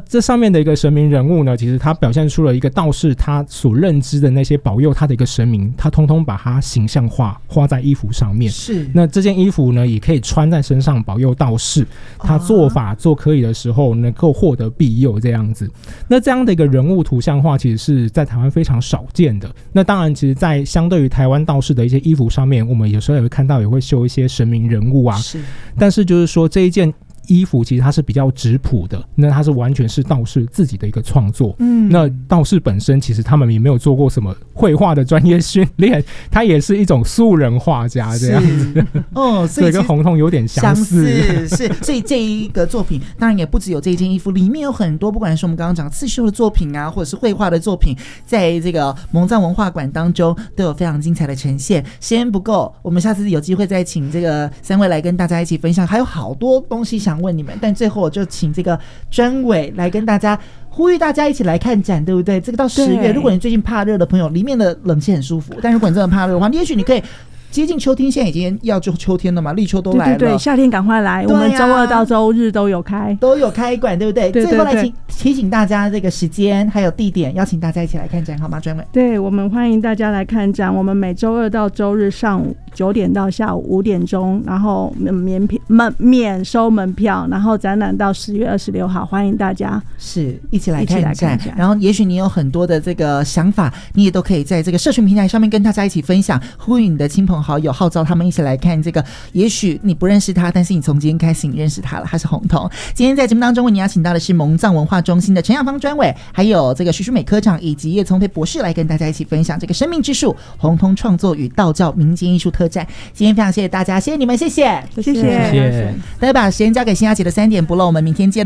这上面的一个神明人物呢，其实他表现出了一个道士他所认知的那些保佑他的一个神明，他通通把它形象化，画在衣服上面。 是， 那这件衣服呢，也可以穿在身上保佑道士，他做法做可以的时候能够获得庇佑这样子。那这样的一个人物图像化，其实是在台湾非常少见的。那当然，其实在相对于台湾道士的一些衣服上面，我们有时候也会看到，也会绣一些神明人物啊。 是， 但是就是说这一件衣服其实它是比较质朴的，那它是完全是道士自己的一个创作。那道士本身其实他们也没有做过什么绘画的专业训练，他也是一种素人画家这样子。所以跟红通有点相似。 是，所以这一个作品当然也不只有这一件衣服，里面有很多不管是我们刚刚讲刺绣的作品啊，或者是绘画的作品，在这个蒙藏文化馆当中都有非常精彩的呈现。时间不够，我们下次有机会再请这个3位来跟大家一起分享，还有好多东西想问你们，但最后我就请这个专委来跟大家呼吁大家一起来看展，对不对？这个到10月，如果你最近怕热的朋友，里面的冷气很舒服，但如果你真的怕热的话，也许你可以接近秋天，现在已经要就秋天了嘛，立秋都来了， 对，夏天赶快来，我们周2到周日都有开馆，对不对？最后来提醒大家这个时间还有地点，邀请大家一起来看展好吗？专委， 对，我们欢迎大家来看展，我们每周2到周日上午9点到下午5点钟，然后免收门票，然后展览到10月26号，欢迎大家是一起来看展。然后也许你有很多的这个想法，你也都可以在这个社群平台上面跟大家一起分享，呼吁你的亲朋好友，号召他们一起来看这个。也许你不认识他，但是你从今天开始你认识他了，他是红彤。今天在节目当中为你邀请到的是蒙藏文化中心的陈雅芳专委，还有这个徐淑美科长以及叶聪佩博士来跟大家一起分享这个生命之树红通创作与道教民间艺术特展。今天非常谢谢大家，谢谢你们，谢谢。 大家把时间交给新雅姐的3点不漏，我们明天见。